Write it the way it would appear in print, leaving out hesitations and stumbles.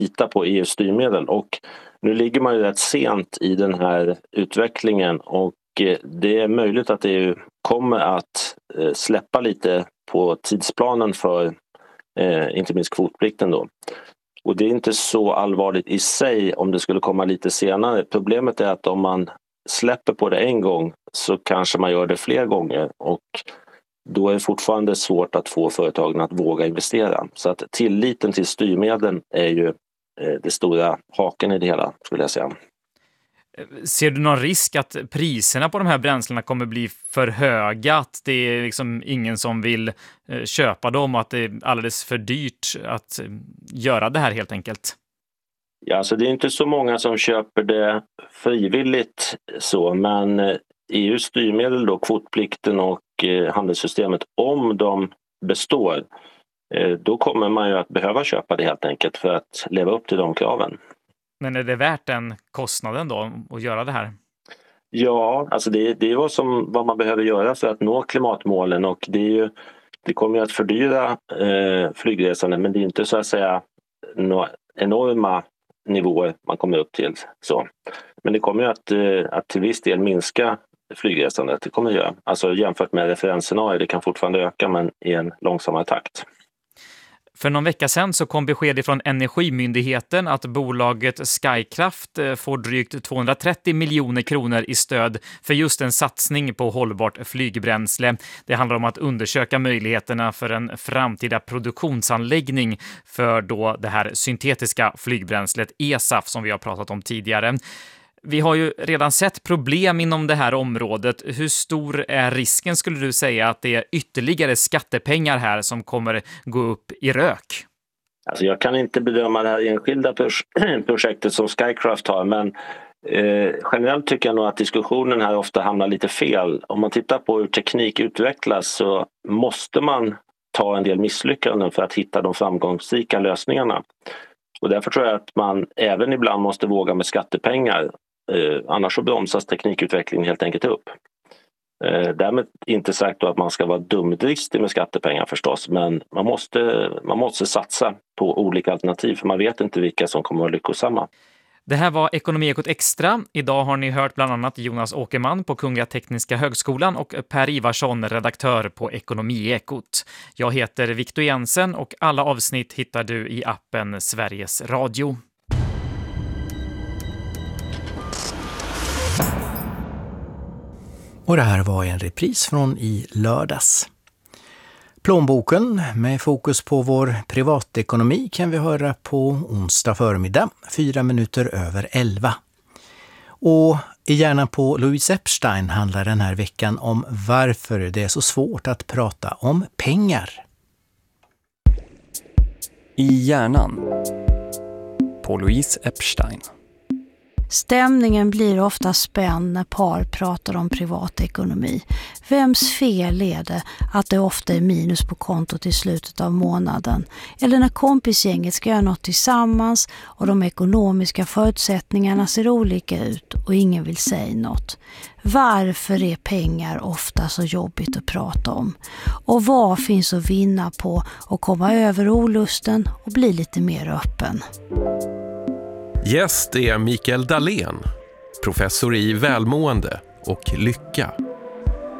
lita på EU-styrmedel. Och nu ligger man ju rätt sent i den här utvecklingen och det är möjligt att EU kommer att släppa lite på tidsplanen för inte minst kvotplikten då. Och det är inte så allvarligt i sig om det skulle komma lite senare. Problemet är att om man släpper på det en gång så kanske man gör det fler gånger och då är det fortfarande svårt att få företagen att våga investera. Så att tilliten till styrmedlen är ju det stora haken i det hela, skulle jag säga. Ser du någon risk att priserna på de här bränslena kommer bli för höga? Att det är liksom ingen som vill köpa dem och att det är alldeles för dyrt att göra det här helt enkelt? Ja, alltså det är inte så många som köper det frivilligt så, men EUs styrmedel då, kvotplikten och handelssystemet, om de består, då kommer man ju att behöva köpa det helt enkelt för att leva upp till de kraven. Men är det värt den kostnaden då att göra det här? Ja, alltså det är vad man behöver göra för att nå klimatmålen och det kommer ju att fördyra flygresandet, men det är inte så att säga enorma nivåer man kommer upp till. Så. Men det kommer ju att till viss del minska flygresandet. Det kommer göra. Alltså jämfört med referensscenarier, det kan fortfarande öka men i en långsammare takt. För någon vecka sedan så kom besked från Energimyndigheten att bolaget Skycraft får drygt 230 miljoner kronor i stöd för just en satsning på hållbart flygbränsle. Det handlar om att undersöka möjligheterna för en framtida produktionsanläggning för då det här syntetiska flygbränslet eSAF som vi har pratat om tidigare. Vi har ju redan sett problem inom det här området. Hur stor är risken, skulle du säga, att det är ytterligare skattepengar här som kommer gå upp i rök? Alltså jag kan inte bedöma det här enskilda projektet som Skycraft har, men generellt tycker jag nog att diskussionen här ofta hamnar lite fel. Om man tittar på hur teknik utvecklas så måste man ta en del misslyckanden för att hitta de framgångsrika lösningarna. Och därför tror jag att man även ibland måste våga med skattepengar. Annars så bromsas teknikutvecklingen helt enkelt upp. Därmed inte sagt då att man ska vara dumdristig med skattepengar förstås, men man måste satsa på olika alternativ för man vet inte vilka som kommer att vara lyckosamma. Det här var Ekonomiekot Extra. Idag har ni hört bland annat Jonas Åkerman på Kungliga Tekniska högskolan och Per Ivarsson, redaktör på Ekonomiekot. Jag heter Victor Jensen och alla avsnitt hittar du i appen Sveriges Radio. Och det här var en repris från i lördags. Plånboken med fokus på vår privatekonomi kan vi höra på onsdag förmiddag, 11:04. Och i Hjärnan på Louise Epstein handlar den här veckan om varför det är så svårt att prata om pengar. I Hjärnan på Louise Epstein. Stämningen blir ofta spänd när par pratar om privatekonomi. Vems fel är det att det ofta är minus på kontot i slutet av månaden? Eller när kompisgänget ska göra något tillsammans och de ekonomiska förutsättningarna ser olika ut och ingen vill säga något. Varför är pengar ofta så jobbigt att prata om? Och vad finns att vinna på att komma över olusten och bli lite mer öppen? Gäst är Mikael Dahlén, professor i välmående och lycka.